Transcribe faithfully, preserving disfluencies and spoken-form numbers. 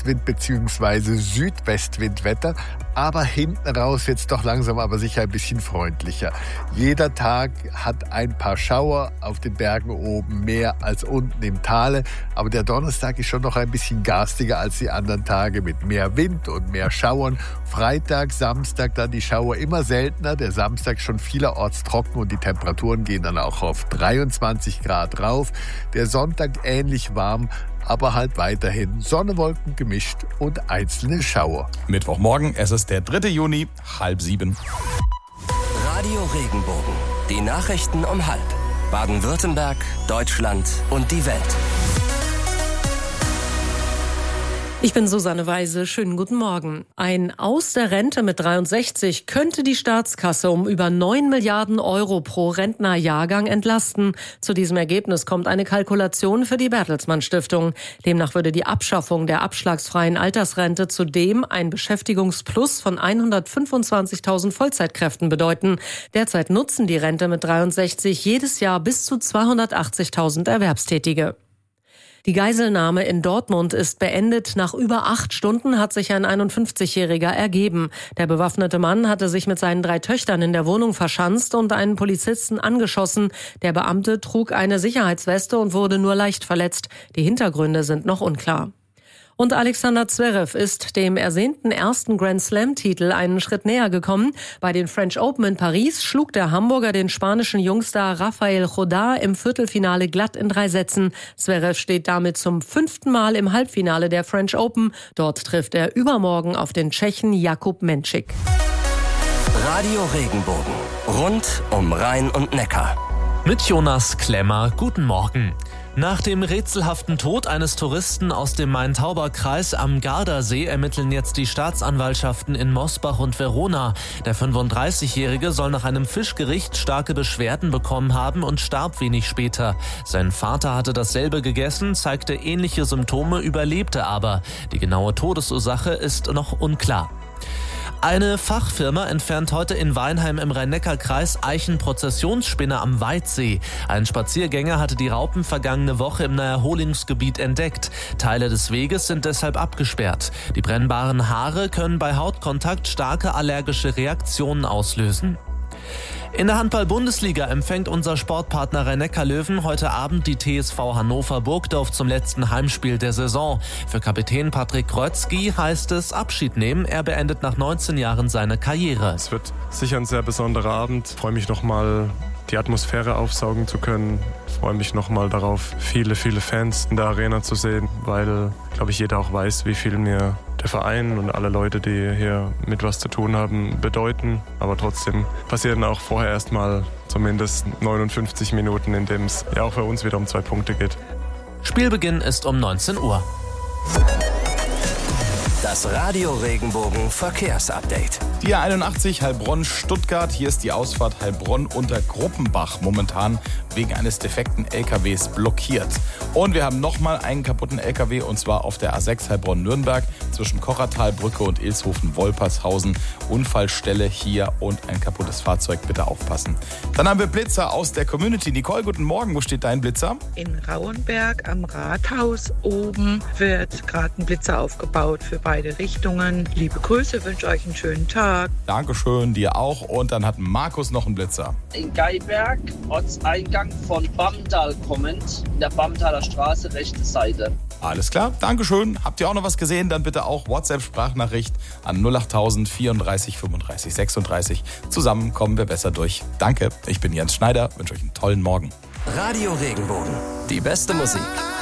Ostwind bzw. Südwestwindwetter, aber hinten raus wird es doch langsam aber sicher ein bisschen freundlicher. Jeder Tag hat ein paar Schauer, auf den Bergen oben mehr als unten im Tale, aber der Donnerstag ist schon noch ein bisschen garstiger als die anderen Tage mit mehr Wind und mehr Schauern. Freitag, Samstag dann die Schauer immer seltener, der Samstag schon vielerorts trocken und die Temperaturen gehen dann auch auf dreiundzwanzig Grad rauf. Der Sonntag ähnlich warm, aber halt weiterhin Sonne, Wolken gemischt und einzelne Schauer. Mittwochmorgen, es ist der dritte Juni, halb sieben. Radio Regenbogen. Die Nachrichten um halb. Baden-Württemberg, Deutschland und die Welt. Ich bin Susanne Weise. Schönen guten Morgen. Ein Aus der Rente mit dreiundsechzig könnte die Staatskasse um über neun Milliarden Euro pro Rentnerjahrgang entlasten. Zu diesem Ergebnis kommt eine Kalkulation für die Bertelsmann Stiftung. Demnach würde die Abschaffung der abschlagsfreien Altersrente zudem ein Beschäftigungsplus von hundertfünfundzwanzigtausend Vollzeitkräften bedeuten. Derzeit nutzen die Rente mit dreiundsechzig jedes Jahr bis zu zweihundertachtzigtausend Erwerbstätige. Die Geiselnahme in Dortmund ist beendet. Nach über acht Stunden hat sich ein einundfünfzigjähriger ergeben. Der bewaffnete Mann hatte sich mit seinen drei Töchtern in der Wohnung verschanzt und einen Polizisten angeschossen. Der Beamte trug eine Sicherheitsweste und wurde nur leicht verletzt. Die Hintergründe sind noch unklar. Und Alexander Zverev ist dem ersehnten ersten Grand-Slam-Titel einen Schritt näher gekommen. Bei den French Open in Paris schlug der Hamburger den spanischen Jungstar Rafael Jodá im Viertelfinale glatt in drei Sätzen. Zverev steht damit zum fünften Mal im Halbfinale der French Open. Dort trifft er übermorgen auf den Tschechen Jakub Menčík. Radio Regenbogen. Rund um Rhein und Neckar. Mit Jonas Klemmer, guten Morgen. Nach dem rätselhaften Tod eines Touristen aus dem Main-Tauber-Kreis am Gardasee ermitteln jetzt die Staatsanwaltschaften in Mosbach und Verona. Der fünfunddreißigjährige soll nach einem Fischgericht starke Beschwerden bekommen haben und starb wenig später. Sein Vater hatte dasselbe gegessen, zeigte ähnliche Symptome, überlebte aber. Die genaue Todesursache ist noch unklar. Eine Fachfirma entfernt heute in Weinheim im Rhein-Neckar-Kreis Eichenprozessionsspinne am Weidsee. Ein Spaziergänger hatte die Raupen vergangene Woche im Naherholungsgebiet entdeckt. Teile des Weges sind deshalb abgesperrt. Die brennbaren Haare können bei Hautkontakt starke allergische Reaktionen auslösen. In der Handball-Bundesliga empfängt unser Sportpartner Rhein-Neckar-Löwen heute Abend die T S V Hannover Burgdorf zum letzten Heimspiel der Saison. Für Kapitän Patrick Grotzky heißt es Abschied nehmen. Er beendet nach neunzehn Jahren seine Karriere. Es wird sicher ein sehr besonderer Abend. Ich freue mich nochmal, die Atmosphäre aufsaugen zu können. Ich freue mich nochmal darauf, viele, viele Fans in der Arena zu sehen, weil, glaube ich, jeder auch weiß, wie viel mir der Verein und alle Leute, die hier mit was zu tun haben, bedeuten. Aber trotzdem passieren auch vorher erstmal zumindest neunundfünfzig Minuten, in dem es ja auch für uns wieder um zwei Punkte geht. Spielbeginn ist um neunzehn Uhr. Das Radio Regenbogen Verkehrsupdate. Die A einundachtzig Heilbronn-Stuttgart. Hier ist die Ausfahrt Heilbronn unter Gruppenbach momentan wegen eines defekten L K Ws blockiert. Und wir haben nochmal einen kaputten L K W und zwar auf der A sechs Heilbronn-Nürnberg zwischen Kochertalbrücke und Ilshofen-Wolpershausen. Unfallstelle hier und ein kaputtes Fahrzeug. Bitte aufpassen. Dann haben wir Blitzer aus der Community. Nicole, guten Morgen. Wo steht dein Blitzer? In Rauenberg am Rathaus oben wird gerade ein Blitzer aufgebaut für beide Richtungen. Liebe Grüße, wünsche euch einen schönen Tag. Dankeschön, dir auch. Und dann hat Markus noch einen Blitzer. In Geiberg, Ortseingang von Bamtal kommend, in der Bamtaler Straße, rechte Seite. Alles klar, Dankeschön. Habt ihr auch noch was gesehen? Dann bitte auch WhatsApp-Sprachnachricht an null achttausend vierunddreißig fünfunddreißig sechsunddreißig. Zusammen kommen wir besser durch. Danke, ich bin Jens Schneider, wünsche euch einen tollen Morgen. Radio Regenbogen. Die beste Musik.